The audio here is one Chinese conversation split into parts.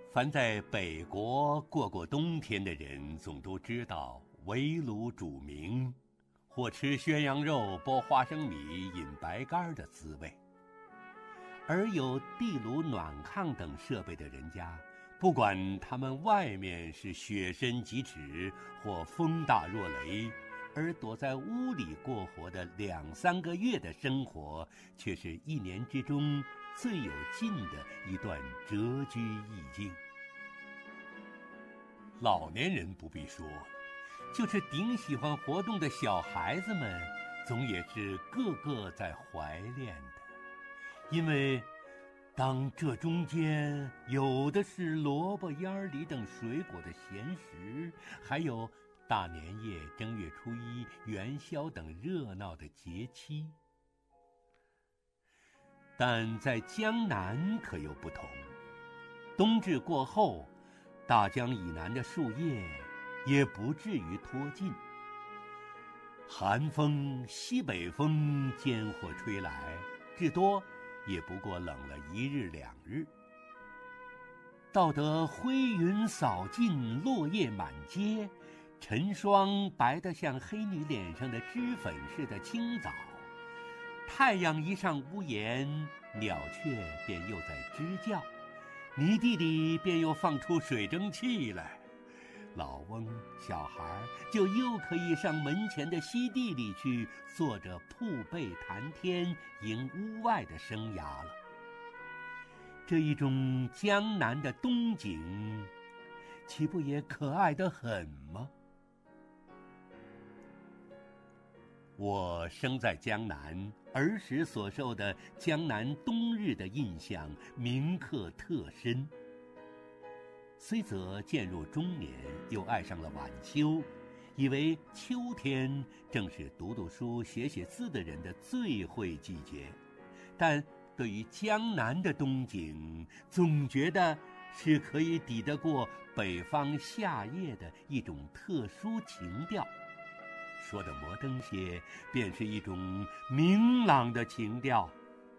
凡在北国过过冬天的人，总都知道围炉煮茗，或吃宣羊肉、剥花生米、饮白干的滋味。而有地炉、暖炕等设备的人家，不管他们外面是雪深几尺或风大若雷，而躲在屋里过活的2-3个月的生活，却是一年之中最有劲的一段谪居意境。老年人不必说，就是顶喜欢活动的小孩子们，总也是个个在怀恋的。因为当这中间有的是萝卜、烟梨等水果的闲时，还有大年夜、正月初一、元宵等热闹的节期。但在江南可有不同，冬至过后，大江以南的树叶也不至于脱尽。寒风、西北风间或吹来，至多也不过冷了1日2日。到得灰云扫尽，落叶满街，晨霜白得像黑女脸上的脂粉似的清早，太阳一上屋檐，鸟雀便又在吱叫，泥地里便又放出水蒸气来，老翁小孩就又可以上门前的溪地里去，坐着铺被谈天，迎屋外的生涯了。这一种江南的冬景，岂不也可爱得很吗？我生在江南，儿时所受的江南冬日的印象铭刻特深。虽则渐入中年，又爱上了晚秋，以为秋天正是读读书、写写字的人的最惠季节，但对于江南的冬景，总觉得是可以抵得过北方夏夜的一种特殊情调。说的摩登些，便是一种明朗的情调。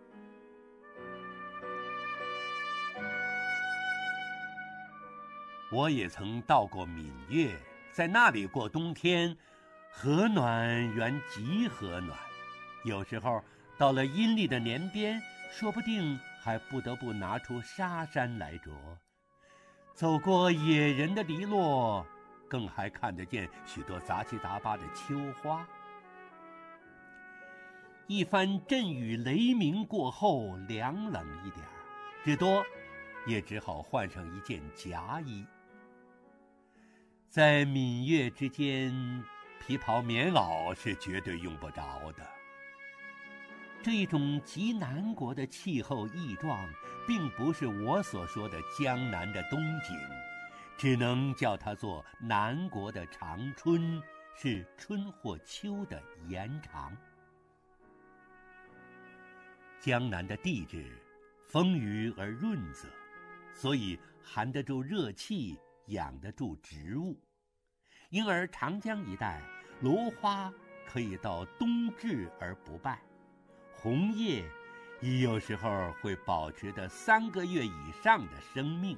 我也曾到过闽粤，在那里过冬天，和暖原极和暖，有时候到了阴历的年边，说不定还不得不拿出纱衫来着。走过野人的篱落，更还看得见许多杂七杂八的秋花。一番阵雨雷鸣过后，凉冷一点，至多也只好换上一件夹衣。在闽粤之间，皮袍棉袄是绝对用不着的。这一种极南国的气候异状，并不是我所说的江南的冬景，只能叫它做南国的长春，是春或秋的延长。江南的地质丰腴而润泽，所以含得住热气，养得住植物，因而长江一带芦花可以到冬至而不败，红叶也有时候会保持着3个月以上的生命。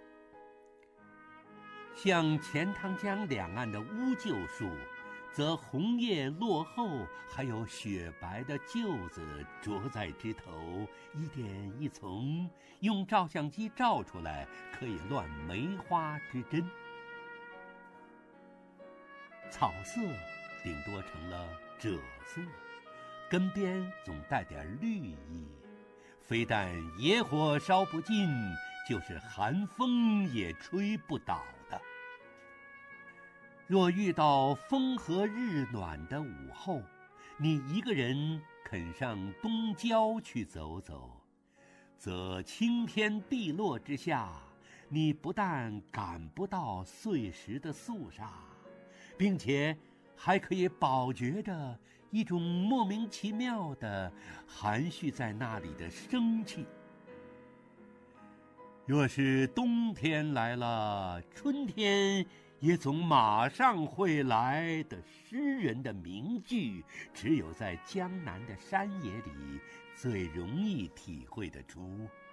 像钱塘江两岸的乌桕树，则红叶落后，还有雪白的桕子着在枝头，一点一丛，用照相机照出来，可以乱梅花之真。草色顶多成了赭色，根边总带点绿意，非但野火烧不尽，就是寒风也吹不倒的。若遇到风和日暖的午后，你一个人肯上东郊去走走，则青天碧落之下，你不但感不到碎石的肃杀，并且还可以饱觉着一种莫名其妙的含蓄在那里的生气。若是冬天来了，春天也总马上会来的诗人的名句，只有在江南的山野里最容易体会得出。